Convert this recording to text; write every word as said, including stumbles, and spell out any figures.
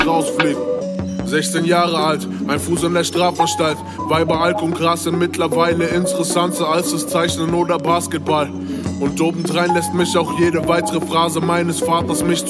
rausfliegt. sechzehn Jahre alt, ein Fuß in der Strafanstalt. Weiber, Alk und Gras sind mittlerweile interessanter als das Zeichnen oder Basketball. Und obendrein lässt mich auch jede weitere Phrase meines Vaters mich